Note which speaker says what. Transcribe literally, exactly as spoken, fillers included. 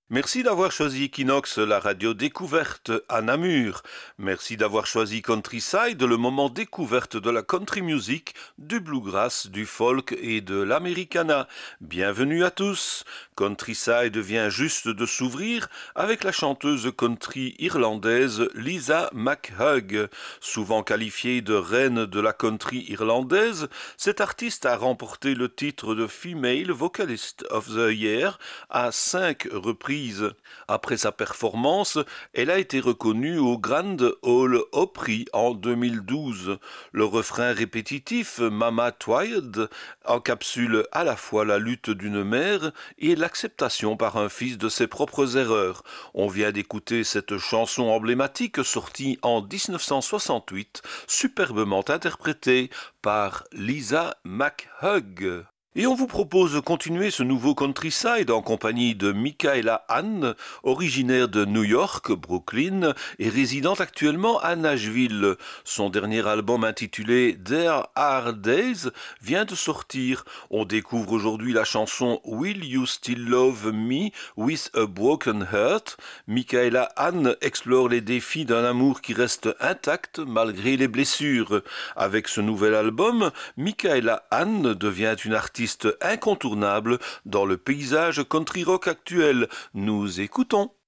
Speaker 1: Merci d'avoir choisi Equinox, la radio découverte à Namur. Merci d'avoir choisi Countryside, le moment découverte de la country music, du bluegrass, du folk et de l'americana. Bienvenue à tous. Countryside vient juste de s'ouvrir avec la chanteuse country irlandaise Lisa McHugh. Souvent qualifiée de reine de la country irlandaise, cette artiste a remporté le titre de Female Vocalist of the Year à cinq reprises. Après sa performance, elle a été reconnue au Grand Ole Opry en deux mille douze. Le refrain répétitif Mama Twild encapsule à la fois la lutte d'une mère et l'acceptation par un fils de ses propres erreurs. On vient d'écouter cette chanson emblématique sortie en dix-neuf cent soixante-huit, superbement interprétée par Lisa McHugh. Et on vous propose de continuer ce nouveau Countryside en compagnie de Michaela Anne, originaire de New York, Brooklyn, et résidente actuellement à Nashville. Son dernier album intitulé There Are Days vient de sortir. On découvre aujourd'hui la chanson Will You Still Love Me with a Broken Heart. Michaela Anne explore les défis d'un amour qui reste intact malgré les blessures. Avec ce nouvel album, Michaela Anne devient une artiste incontournable dans le paysage country rock actuel. Nous écoutons.